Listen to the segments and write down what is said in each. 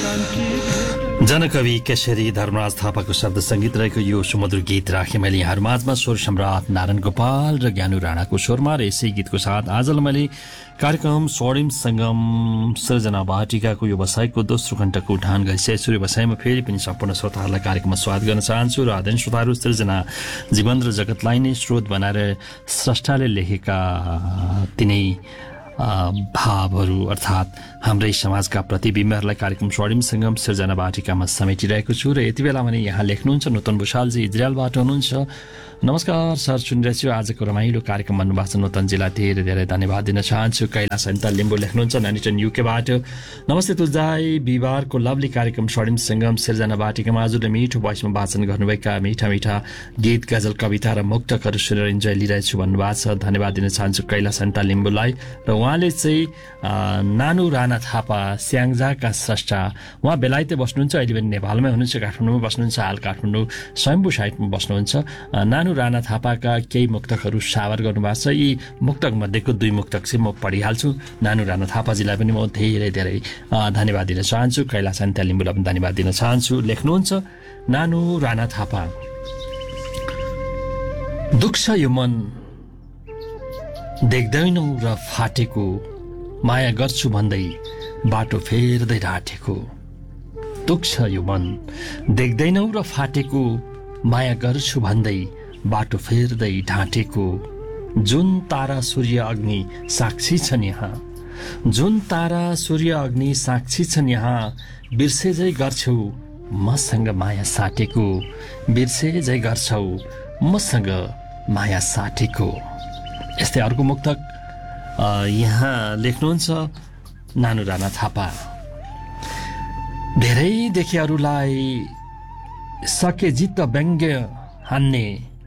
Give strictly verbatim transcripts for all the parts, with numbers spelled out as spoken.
जनकवि केशरी धर्मराज थापाको शब्द संगीत रहेको यो सुमधुर गीत राखेँ मैले यहाँहरू माझमा। स्वर सम्राट नारायण गोपाल र ज्ञानु राणाको स्वरमा र यसै गीतको साथ आजलाई मैले कार्यक्रम स्वर्णिम सङ्गम सृजना वाटिकाको यो व्यवसायको दोस्रो घण्टाको उठान गरिसकेको छु। यो व्यवसायमा फेरि पनि सम्पूर्ण श्रोताहरूलाई कार्यक्रममा स्वागत गर्न चाहन्छु र आदरणीय श्रोताहरू, सृजना जीवन र जगतलाई नै स्रोत बनाएर स्रष्टाले लेखेका तिनै भावहरू अर्थात् हाम्रै समाजका प्रतिबिम्बहरूलाई कार्यक्रम स्वर्णिम सङ्गम सृजना वाटिकामा समेटिरहेको छु। र यति बेला भने यहाँ लेख्नुहुन्छ नूतन भूषालजी इजरायलबाट हुनुहुन्छ। नमस्कार सर, सुनिरहेछु आजको रमाइलो कार्यक्रम भन्नुभएको छ। नूतनजीलाई धेरै धेरै धन्यवाद दिन चाहन्छु। कैलाश अन्त लिम्बू लेख्नुहुन्छ ननिटन युकेबाट। नमस्ते तुलजाई, बिहिबारको लभली कार्यक्रम स्वर्णिम सङ्गम सृजना वाटिकामा हजुरले मिठो भोइसमा वाचन गर्नुभएका मिठा मिठा गीत, गजल, कविता र मुक्तकहरू सुनेर इन्जोय लिइरहेछु भन्नुभएको छ। धन्यवाद दिन चाहन्छु कैलाश अन्त लिम्बूलाई। र उहाँले चाहिँ नानु राणा थापा स्याङ्जाका स्रष्टा, उहाँ बेलायतै बस्नुहुन्छ, अहिले पनि नेपालमै हुनुहुन्छ, काठमाडौँमा बस्नुहुन्छ, हाल काठमाडौँ स्वयम्भू साइटमा बस्नुहुन्छ। नानु राणा थापाका केही मुक्तकहरू सावर गर्नुभएको छ। यी मुक्तक मध्येको दुई मुक्तक चाहिँ म पढिहाल्छु। नानु राणा थापाजीलाई पनि म धेरै धेरै धन्यवाद दिन चाहन्छु। कैलाश अन्त्य लिम्बूलाई पनि धन्यवाद दिन चाहन्छु। लेख्नुहुन्छ नानु राणा थापा, दुख्छ यो मन देख्दैनौ र फाटेको, माया गर्छु भन्दै बाटो फेर्दै ढाँटेको। दुख्छ यो मन देख्दैनौ र फाटेको, माया गर्छु भन्दै बाटो फेर्दै ढाँटेको। जुन तारा सूर्य अग्नि साक्षी छन् यहाँ, जुन तारा सूर्य अग्नि साक्षी छन् यहाँ, बिर्सेझै गर्छौ मसँग माया साटेको, बिर्सेझै गर्छौ मसँग माया साटेको। यस्तै अर्को मुक्तक यहाँ लेख्नुहुन्छ नानु राणा थापा। धेरै देखे अरूलाई सके जित्त व्यङ्ग्य हान्ने,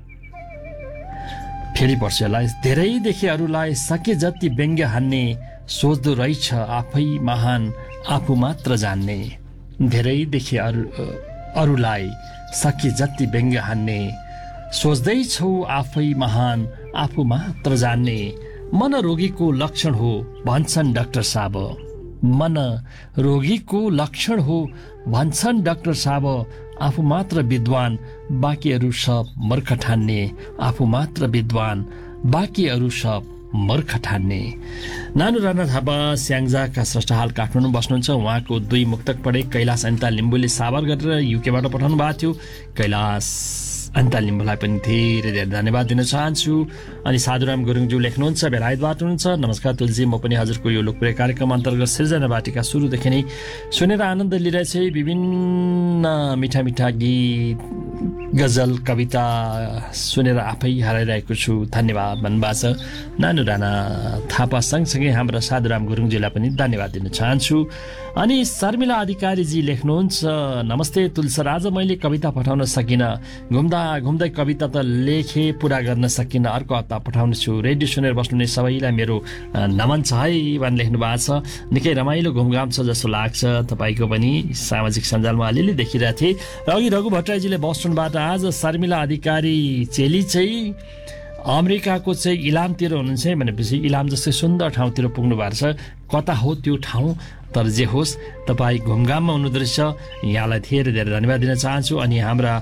फेरि पर्छलाई, धेरै देखे अरूलाई सके जति व्यङ्ग्य हान्ने, सोच्दो रहेछ आफै महान आफू मात्र जान्ने। धेरै देखे अरू अरूलाई सके जति व्यङ्ग्य हान्ने, सोच्दैछौ आफै महान आफू मात्र जान्ने। मन रोगीको लक्षण हो भन्छन् डाक्टर साहब, मन रोगीको लक्षण हो भन्छन् डाक्टर साहब, आफू मात्र विद्वान बाँकीहरू सब मूर्ख ठान्ने, आफू मात्र विद्वान बाँकीहरू सब मूर्ख ठान्ने। नानु राणा थापा स्याङ्जाका स्रष्टा, हाल काठमाडौँ बस्नुहुन्छ। उहाँको दुई मुक्तक पढे। कैलाश अन्ता लिम्बूले सावर गरेर युकेबाट पठाउनु भएको थियो। कैलाश अन्ता लिम्बूलाई पनि धेरै धेरै धन्यवाद दिन चाहन्छु। अनि साधुराम गुरुङज्यू लेख्नुहुन्छ बेलायतबाट हुनुहुन्छ। नमस्कार तुलजी, म पनि हजुरको यो लोकप्रिय कार्यक्रम अन्तर्गत सृजना वाटिका सुरुदेखि नै सुनेर आनन्द लिइरहेछु। विभिन्न मिठा मिठा गीत, गजल, कविता सुनेर आफै हराइरहेको छु, धन्यवाद भन्नुभएको छ। नानु राणा थापा सँगसँगै हाम्रा साधुराम गुरुङज्यूलाई पनि धन्यवाद दिन चाहन्छु। अनि शर्मिला अधिकारीजी लेख्नुहुन्छ नमस्ते तुलसर, आज मैले कविता पठाउन सकिनँ, घुम्दा घुम्दै कविता त लेखे पुरा गर्न सकिनँ, अर्को हप्ता पठाउने छु। रेडियो सुनेर बस्नुहुने सबैलाई मेरो नमन छ है भनेर लेख्नु भएको छ। निकै रमाइलो घुमघाम छ जस्तो लाग्छ तपाईँको पनि, सामाजिक सञ्जालमा अलिअलि देखिरहेको थिएँ। र अघि रघु भट्टराईजीले बस्टनबाट आज शर्मिला अधिकारी चेली चाहिँ अमेरिकाको चाहिँ इलामतिर हुनुहुन्छ है भनेपछि इलाम जस्तै सुन्दर ठाउँतिर पुग्नु भएको छ। कता हो त्यो ठाउँ, तर जे होस् तपाईँ घुमघाममा हुनुहुँदो रहेछ, यहाँलाई धेरै धेरै धन्यवाद दिन चाहन्छु। अनि हाम्रा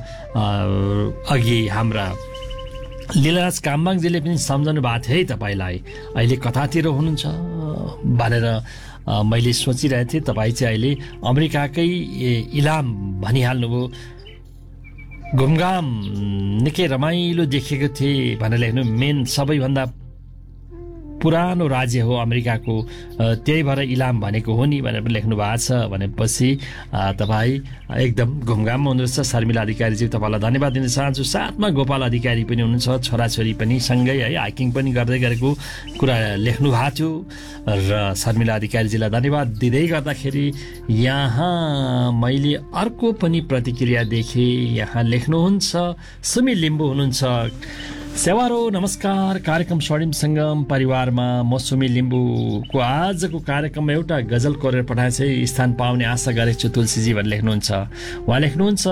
अघि हाम्रा लीलाराज काम्बाङजीले पनि सम्झनु भएको थियो है तपाईँलाई, अहिले कतातिर हुनुहुन्छ भनेर मैले सोचिरहेको थिएँ। तपाईँ चाहिँ अहिले अमेरिकाकै इलाम भनिहाल्नुभयो। घुमघाम निकै रमाइलो देखेको थिएँ भनेर लेख्नु। मेन सबैभन्दा पुरानो राज्य हो अमेरिकाको, त्यही भएर इलाम भनेको हो नि भनेर लेख्नु भएको छ। भनेपछि तपाईँ एकदम घुमघाममा हुनुहुन्छ। शर्मिला अधिकारीजी तपाईँलाई धन्यवाद दिन चाहन्छु। साथमा गोपाल अधिकारी पनि हुनुहुन्छ, छोराछोरी पनि सँगै है हाइकिङ पनि गर्दै गरेको कुरा लेख्नु भएको थियो। र शर्मिला अधिकारीजीलाई धन्यवाद दिँदै गर्दाखेरि यहाँ मैले अर्को पनि प्रतिक्रिया देखेँ। यहाँ लेख्नुहुन्छ सुमी लिम्बू हुनुहुन्छ। सेवारो नमस्कार, कार्यक्रम स्वर्णिम सङ्गम परिवारमा म सुमी लिम्बूको आजको कार्यक्रममा एउटा गजल कोरेर पठाएछ, स्थान पाउने आशा गरेको छु तुलसीजी भनेर लेख्नुहुन्छ। उहाँ लेख्नुहुन्छ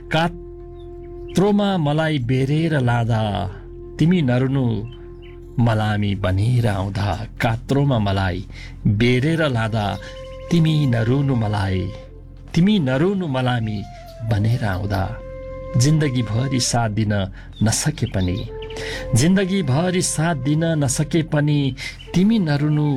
कात्रोमा मलाई बेरेर लाँदा तिमी नरुनु मलामी बनेर आउँदा, कात्रोमा मलाई बेरेर लाँदा तिमी नरुनु मलाई तिमी नरुनु मलामी भनेर आउँदा। जिन्दगीभरि साथ दिन नसके पनि जिन्दगीभरि साथ दिन नसके पनि तिमी नरुनु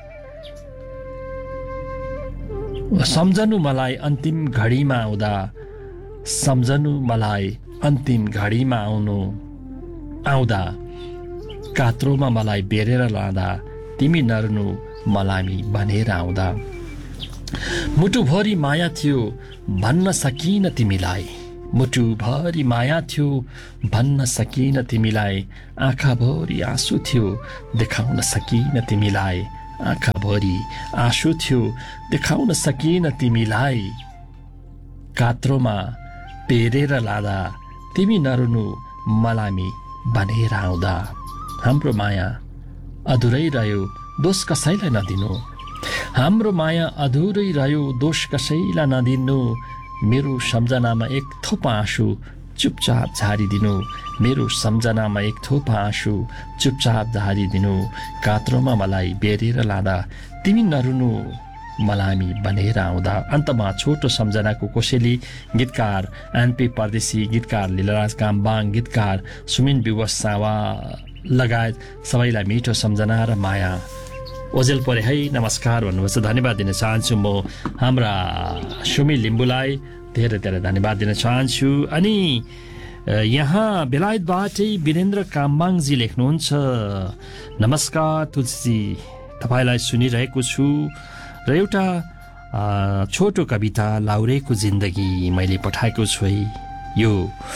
सम्झनु मलाई अन्तिम घडीमा आउँदा। सम्झनु मलाई अन्तिम घडीमा आउनु आउँदा। कात्रोमा मलाई बेरेर लाँदा तिमी नरुनु मलामी भनेर आउँदा। मुटुभरि माया थियो भन्न सकिन तिमीलाई। मुटुभरि माया थियो भन्न सकिन तिमीलाई। आँखाभरि आँसु थियो देखाउन सकिन तिमीलाई। आँखाभरि आँसु थियो देखाउन सकिन तिमीलाई। कात्रोमा पेरेर लाँदा तिमी नरुनु मलामी भनेर आउँदा। हाम्रो माया अधुरै रह्यो दोष कसैलाई नदिनु। हाम्रो माया अधुरै रह्यो दोष कसैलाई नदिनु। मेरो सम्झनामा एक थोपा आँसु चुपचाप झारिदिनु। मेरो सम्झनामा एक थोपा आँसु चुपचाप झारिदिनु। कात्रोमा मलाई बेरेर लाँदा तिमी नरुनु मलामी भनेर आउँदा। अन्तमा छोटो सम्झनाको कोसेली। गीतकार एनपी परदेशी, गीतकार लीलाराज काम्बाङ, गीतकार सुमिन विवश सावा लगायत सबैलाई मिठो सम्झना र माया ओजेल परे है नमस्कार भन्नुभएको छ। धन्यवाद दिन चाहन्छु म हाम्रा सुमी लिम्बुलाई धेरै धेरै धन्यवाद दिन चाहन्छु। अनि यहाँ बेलायतबाटै वीरेन्द्र काम्बाङजी लेख्नुहुन्छ, नमस्कार तुलसी, तपाईँलाई सुनिरहेको छु र एउटा छोटो कविता लाउरेको जिन्दगी मैले पठाएको छु है। यो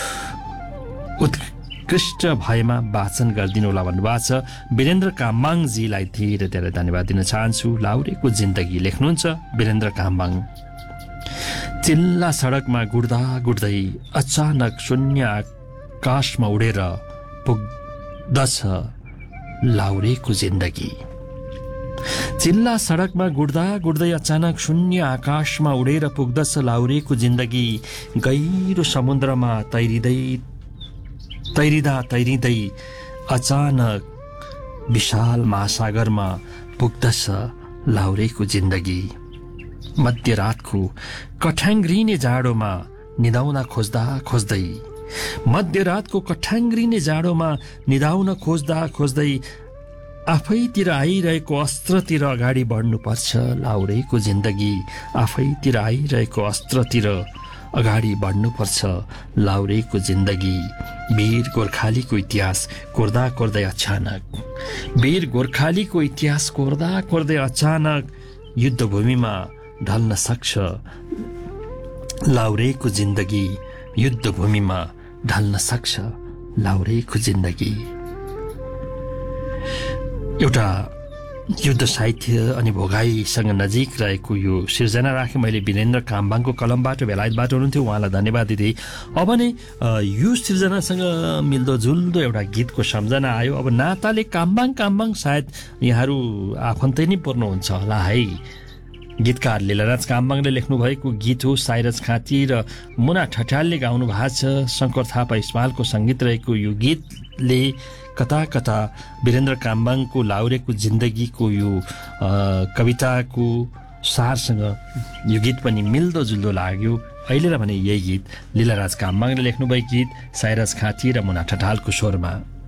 उत्कृष्ट भएमा वाचन गरिदिनु होला भन्नुभएको छ। वीरेन्द्र काम्बाङजीलाई धेरै धेरै धन्यवाद दिन चाहन्छु। लाउरेको जिन्दगी लेख्नुहुन्छ वीरेन्द्र काम्बाङ। चिल्ला सडकमा गुड्दा गुड्दै अचानक शून्य आकाशमा उडेर पुग्दछ लाउरेको जिन्दगी। चिल्ला सडकमा गुड्दा गुड्दै अचानक शून्य आकाशमा उडेर पुग्दछ लाउरेको जिन्दगी। गहिरो समुद्रमा तैरिँदै तैरिँदा तैरिँदै अचानक विशाल महासागरमा पुग्दछ लाउरेको जिन्दगी। मध्यरातको कठ्याङ्ग्रिने जाडोमा निदाउन खोज्दा खोज्दै मध्यरातको कठ्याङ्ग्रिने जाडोमा निदाउन खोज्दा खोज्दै आफैतिर आइरहेको अस्त्रतिर अगाडि बढ्नुपर्छ लाउरेको जिन्दगी। आफैतिर आइरहेको अस्त्रतिर अगाडि बढ्नुपर्छ लाउरेको जिन्दगी। वीर गोर्खालीको इतिहास कोर्दा कोर्दै अचानक वीर गोर्खालीको इतिहास कोर्दा कोर्दै अचानक युद्धभूमिमा ढल्न सक्छ लाउरेको जिन्दगी। युद्धभूमिमा ढल्न सक्छ लाउरेको जिन्दगी। एउटा युद्ध साहित्य अनि भोगाईसँग नजिक रहेको यो सिर्जना राखेँ मैले वीरेन्द्र काम्बाङको कलमबाट, बेलायतबाट हुनुहुन्थ्यो, उहाँलाई धन्यवाद दिँदै अब नै यो सिर्जनासँग मिल्दोजुल्दो एउटा गीतको सम्झना आयो। अब नाताले काम्बाङ काम्बाङ सायद यहाँहरू आफन्तै नै पर्नुहुन्छ होला है। गीतकार लीलाराज काम्बाङले लेख्नुभएको गीत हो। साइरज खाँची र मुना ठट्यालले गाउनु भएको छ। शङ्कर थापा इस्मालको सङ्गीत रहेको यो गीतले कता कता वीरेन्द्र काम्बाङको लाउरेको जिन्दगीको यो कविताको सारसँग यो गीत पनि मिल्दोजुल्दो लाग्यो। अहिले र भने यही गीत लीलाराज काम्बाङले लेख्नुभएको गीत साइरज खाँची र मुना ठट्यालको स्वरमा।